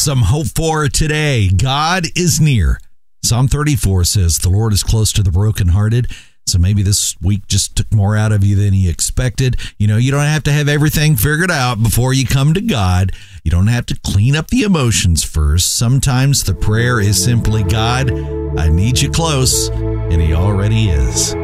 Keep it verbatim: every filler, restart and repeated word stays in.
Some hope for today. God is near. Psalm thirty-four says, the Lord is close to the brokenhearted. So maybe this week just took more out of you than you expected. You know, you don't have to have everything figured out before you come to God. You don't have to clean up the emotions first. Sometimes the prayer is simply, God, I need you close, and he already is.